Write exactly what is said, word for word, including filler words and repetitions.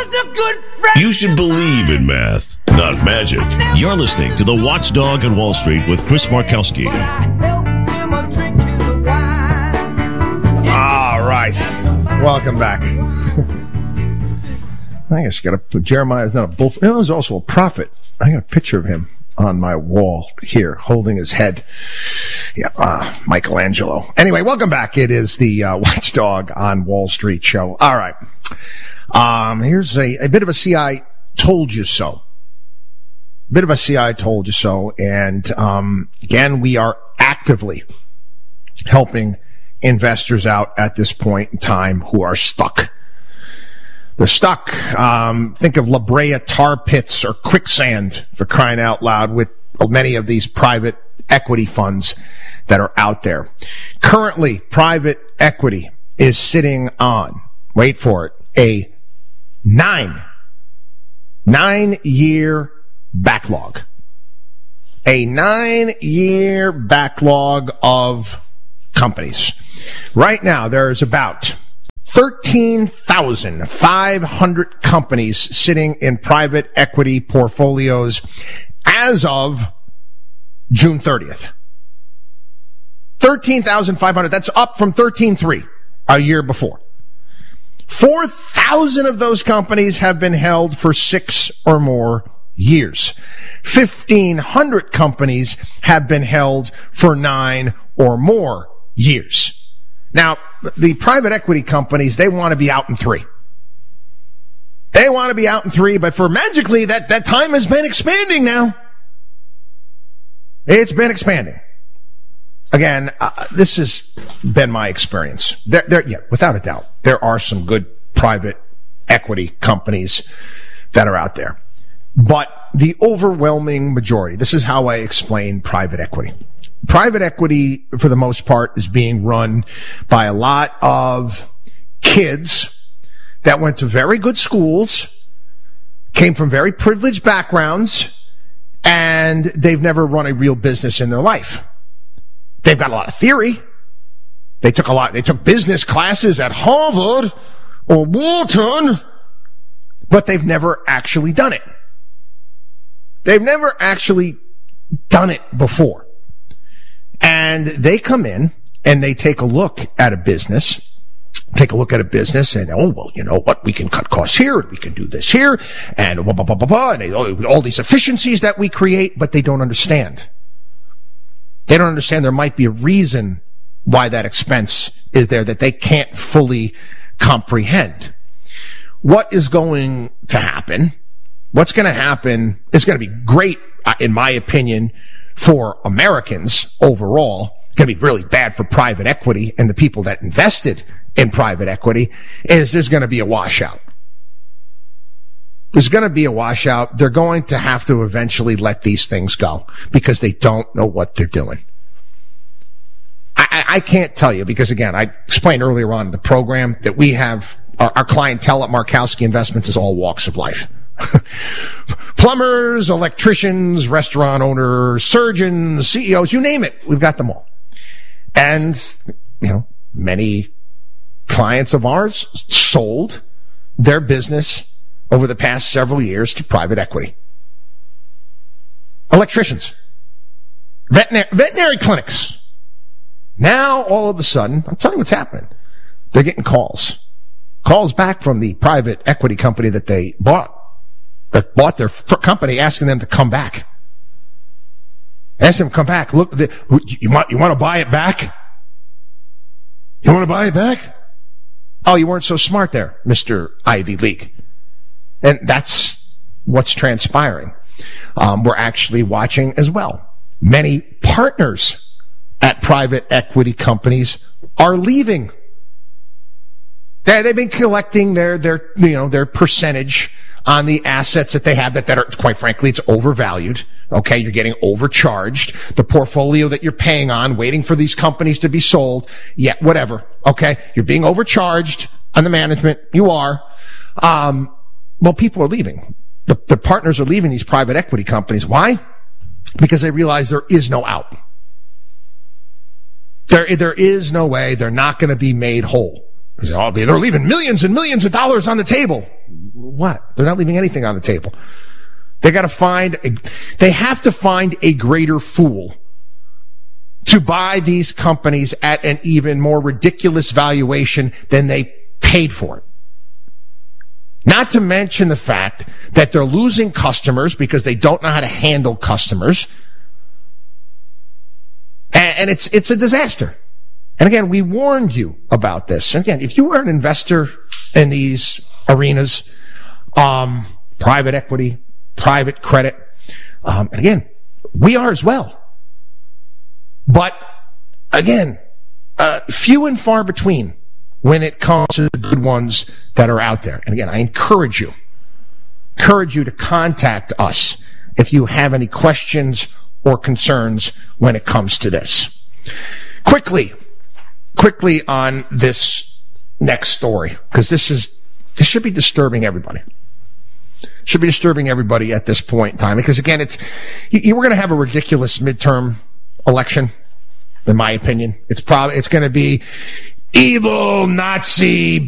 was a good friend. You should believe in math, not magic. You're listening to The Watchdog on Wall Street with Chris Markowski. All right. Welcome back. I guess you got to, Jeremiah is not a bull. He was also a prophet. I got a picture of him on my wall here, holding his head. Yeah, uh, Michelangelo. Anyway, welcome back. It is the uh, Watchdog on Wall Street show. All right. Um, here's a, a bit of a C I told you so. Bit of a C I told you so. And um, again, we are actively helping investors out at this point in time who are stuck. They're stuck. Um, think of La Brea tar pits or quicksand, for crying out loud, with many of these private equity funds that are out there. Currently, private equity is sitting on, wait for it, a nine, nine-year backlog. A nine-year backlog of companies. Right now, there's about thirteen thousand five hundred companies sitting in private equity portfolios as of June thirtieth. thirteen thousand five hundred. That's up from thirteen thousand three hundred a year before. four thousand of those companies have been held for six or more years. fifteen hundred companies have been held for nine or more years. Now, the private equity companies, they want to be out in three. They want to be out in three, but for magically, that, that time has been expanding now. It's been expanding. Again, uh, this has been my experience. There, there, yeah, without a doubt, there are some good private equity companies that are out there. But the overwhelming majority, this is how I explain private equity. Private equity, for the most part, is being run by a lot of kids that went to very good schools, came from very privileged backgrounds, and they've never run a real business in their life. They've got a lot of theory. They took a lot, they took business classes at Harvard or Wharton, but they've never actually done it. They've never actually done it before. And they come in and they take a look at a business, take a look at a business and, oh, well, you know what, we can cut costs here, we can do this here, and blah, blah, blah, blah, blah, and they, all these efficiencies that we create, but they don't understand. They don't understand there might be a reason why that expense is there that they can't fully comprehend. What is going to happen? What's going to happen is going to be great, in my opinion, for Americans overall. It's going to be really bad for private equity and the people that invested in private equity, is there's going to be a washout. There's going to be a washout. They're going to have to eventually let these things go because they don't know what they're doing. I, I, I can't tell you because, again, I explained earlier on in the program that we have our, our clientele at Markowski Investments is all walks of life. Plumbers, electricians, restaurant owners, surgeons, C E Os, you name it. We've got them all. And, you know, many clients of ours sold their business over the past several years to private equity. Electricians, veterinary, veterinary clinics. Now, all of a sudden, I'm telling you what's happening. They're getting calls. Calls back from the private equity company that they bought. That bought their f- company, asking them to come back. Ask them to come back. Look, the, you want, you want to buy it back? You want to buy it back? Oh, you weren't so smart there, Mister Ivy League. And that's what's transpiring. Um, we're actually watching as well. Many partners at private equity companies are leaving. They, they've been collecting their, their, you know, their percentage on the assets that they have that, that are, quite frankly, it's overvalued. Okay, you're getting overcharged. The portfolio that you're paying on, waiting for these companies to be sold, yeah, whatever. Okay, you're being overcharged on the management. You are. Um, well, people are leaving. The, the partners are leaving these private equity companies. Why? Because they realize there is no out. There, there is no way. They're not going to be made whole. They're leaving millions and millions of dollars on the table. what? They're not leaving anything on the table. They got to find, a, they have to find a greater fool to buy these companies at an even more ridiculous valuation than they paid for it. Not to mention the fact that they're losing customers because they don't know how to handle customers. And, and it's, it's a disaster. And again, we warned you about this. And again, if you are an investor in these arenas, um, private equity, private credit, um, and again, we are as well. But again, uh, few and far between when it comes to the good ones that are out there. And again, I encourage you, encourage you to contact us if you have any questions or concerns when it comes to this. Quickly, quickly on this next story, because this is, this should be disturbing everybody. Should be disturbing everybody at this point in time. Because again, it's, you, you were going to have a ridiculous midterm election, in my opinion. It's probably, it's going to be evil Nazi